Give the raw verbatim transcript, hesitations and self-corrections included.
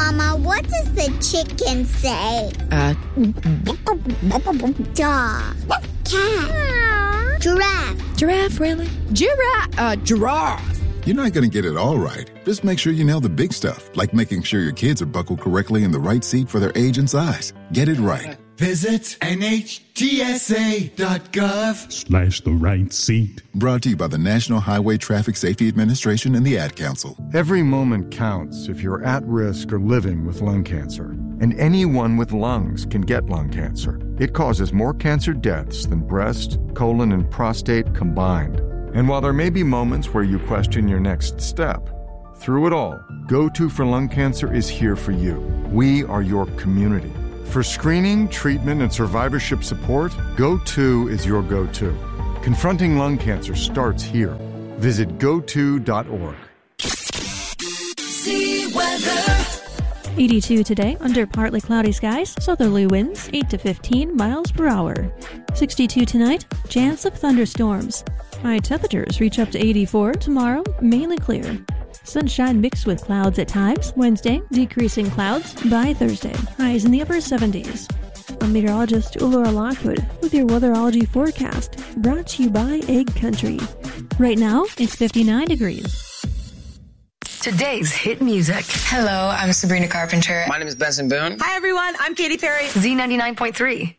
Mama, what does the chicken say? Uh. Dog. Cat. Giraffe. Giraffe, really? Giraffe. Uh, giraffe. You're not going to get it all right. Just make sure you nail the big stuff, like making sure your kids are buckled correctly in the right seat for their age and size. Get it right. Visit N H T S A dot gov slash the right seat. Brought to you by the National Highway Traffic Safety Administration and the Ad Council. Every moment counts if you're at risk or living with lung cancer. And anyone with lungs can get lung cancer. It causes more cancer deaths than breast, colon, and prostate combined. And while there may be moments where you question your next step, through it all, Go To for Lung Cancer is here for you. We are your community. For screening, treatment, and survivorship support, Go To is your go-to. Confronting lung cancer starts here. Visit go to dot org. See weather. eighty-two today, under partly cloudy skies, southerly winds eight to fifteen miles per hour. sixty-two tonight, chance of thunderstorms. High temperatures reach up to eighty-four tomorrow, mainly clear. Sunshine mixed with clouds at times. Wednesday, decreasing clouds. By Thursday, highs in the upper seventies. I'm meteorologist Ulora Lockwood with your weatherology forecast, brought to you by Egg Country. Right now, it's fifty-nine degrees. Today's hit music. Hello, I'm Sabrina Carpenter. My name is Benson Boone. Hi, everyone. I'm Katy Perry. Z ninety-nine point three.